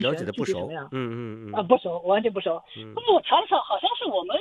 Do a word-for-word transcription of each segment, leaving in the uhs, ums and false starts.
了解的不熟， 具体什么样？ 嗯嗯嗯啊，不熟，完全不熟。 嗯不过我查了查，好像是我们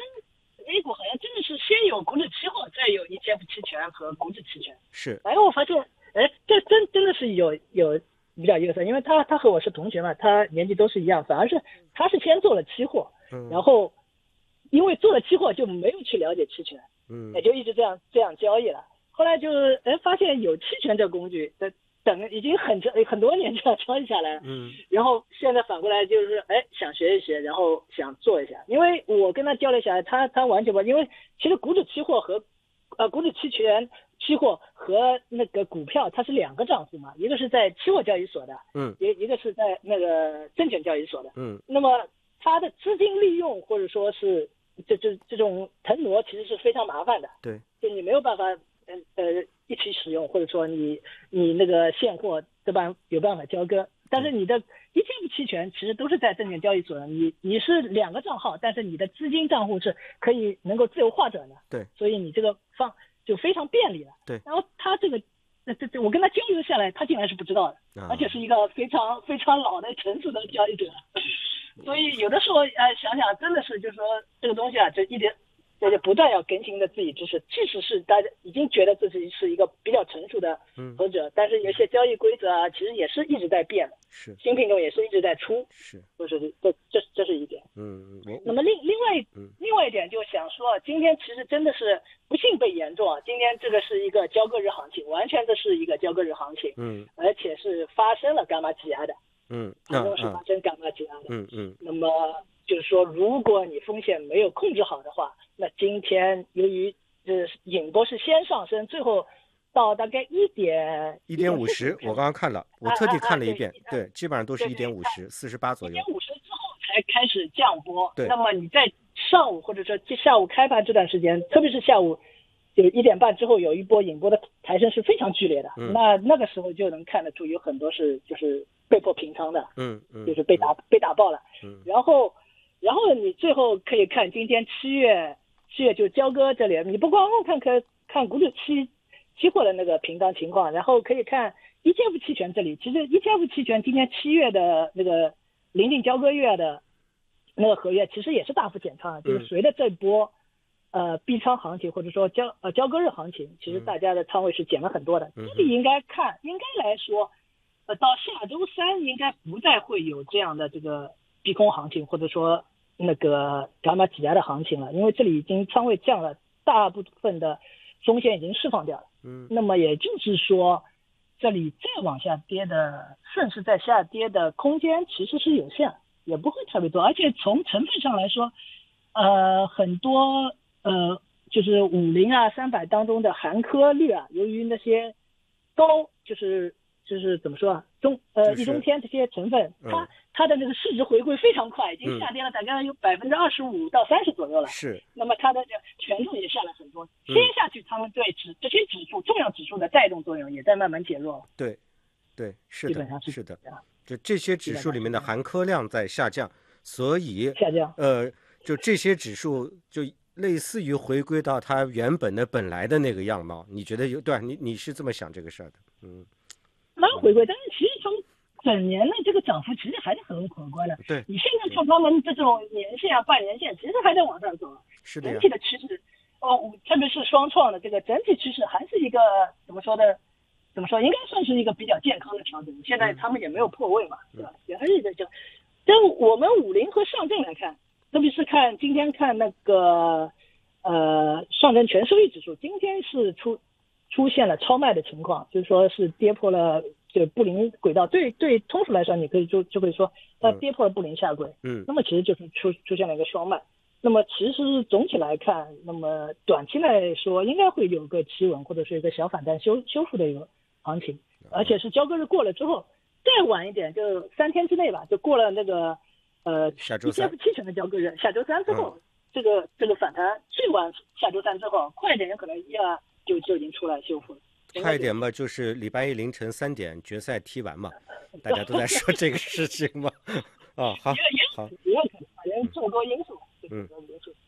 A 股好像真的是先有股指期货，再有 E T F 期权和股指期权。 是， 然后我发现，哎，这真真的是有有比较有意思，因为他他和我是同学嘛，他年纪都是一样，反而是他是先做了期货， 嗯然后因为做了期货就没有去了解期权， 嗯也就一直这样这样交易了。后来就哎发现有期权这工具，等等已经很长很多年这样交易下来了， 嗯然后现在反过来就是哎想学一学，然后想做一下，因为我跟他交流下来，他他完全不，因为其实股指期货和呃股指期权期货和那个股票它是两个账户嘛，一个是在期货交易所的， 嗯一一个是在那个证券交易所的， 嗯那么它的资金利用或者说是这这这种腾挪其实是非常麻烦的， 对， 就你没有办法呃呃一起使用，或者说你你那个现货对吧有办法交割，但是你的 E T F 期权其实都是在证券交易所的，你你是两个账号，但是你的资金账户是可以能够自由划转的， 对， 所以你这个放就非常便利了， 对。 然后他这个这这这我跟他交流下来，他竟然是不知道的， 啊而且是一个非常非常老的成熟的交易者，所以有的时候哎想想真的是就是说这个东西啊，就一点。这就不断要更新的自己知识，即使是大家已经觉得自己是一个比较成熟的投资者，嗯、但是有些交易规则啊，其实也是一直在变的， 是新品种也是一直在出， 是， 就是这这这是一点。 嗯， 那么另另外、嗯、另外一点就想说，今天其实真的是不幸被严重啊，今天这个是一个交割日行情，完全这是一个交割日行情， 嗯， 而且是发生了伽马挤压的， 嗯， 反正是发生伽马挤压的， 嗯嗯， 那么就是说，如果你风险没有控制好的话，那今天由于呃引波是先上升，最后到大概一点一点五十，我刚刚看了，我特地看了一遍，啊啊啊、对, 对，基本上都是一点五十，四十八左右。 一点五十之后才开始降波， 对。 那么你在上午或者说下午开盘这段时间，特别是下午有一点半之后有一波引波的抬升是非常剧烈的， 嗯、 那那个时候就能看得出有很多是就是被迫平仓的， 嗯嗯， 就是被打、嗯、被打爆了， 嗯， 然后。然后你最后可以看今天七月七月就交割这里，你不光看看看股指期期货的那个平仓情况，然后可以看 E T F 期权这里，其实 E T F 期权今天七月的那个临近交割月的那个合约其实也是大幅减仓，就是随着这波呃逼仓行情或者说交呃交割日行情，其实大家的仓位是减了很多的， 嗯、 这里应该看应该来说呃到下周三应该不再会有这样的这个逼空行情或者说那个伽马挤压的行情了，因为这里已经仓位降了，大部分的风险已经释放掉了。 嗯， 那么也就是说，这里再往下跌的，顺势再下跌的空间其实是有限，也不会特别多。而且从成分上来说，呃，很多呃，就是五零啊、三百当中的含科率啊，由于那些高，就是就是怎么说啊，中呃易中天这些成分，它。它的这个市值回归非常快，已经下跌了大概有百分之二十五到三十左右了。 是。 那么它的这权重也下来很多，跌下去，他们对指这些指数重要指数的带动作用也在慢慢减弱。 对，对，是的， 基本上是是的。就这些指数里面的含科量在下降，所以下降。 呃，就这些指数就类似于回归到它原本的本来的那个样貌。你觉得有对吧？你你是这么想这个事儿的？嗯。 慢回归，但是其实从整年的这个涨幅其实还是很可观的。 对， 你现在看他们这种年线啊、半年线，其实还在往上走。 是的。 整体的趋势，哦，特别是双创的这个整体趋势还是一个怎么说的？怎么说？应该算是一个比较健康的调整。现在他们也没有破位嘛， 嗯、 对吧？也还是在这。但我们五零和上证来看，特别是看今天看那个呃上证全收益指数，今天是出出现了超卖的情况，就是说是跌破了。就布林轨道，对对，通俗来说，你可以就就可以说，它跌破了布林下轨， 嗯， 那么其实就是出出现了一个双卖。那么其实总体来看，那么短期来说，应该会有个企稳或者是一个小反弹修修复的一个行情，而且是交割日过了之后，再晚一点，就三天之内吧，就过了那个呃下周三 E T F 期权的交割日，下周三之后，嗯、这个这个反弹最晚下周三之后，快一点可能一二就就已经出来修复了。 快一点嘛，就是礼拜一凌晨三点决赛踢完嘛，大家都在说这个事情嘛。啊，好，好， 也有可能，也有这么多因素， 嗯，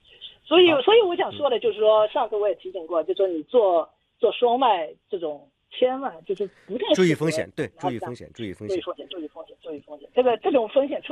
所以，所以我想说的就是说，上次我也提醒过，就是说你做做双卖这种千万就是不太注意风险，对，注意风险，注意风险， 注意风险，注意风险，注意风险。这个这种风险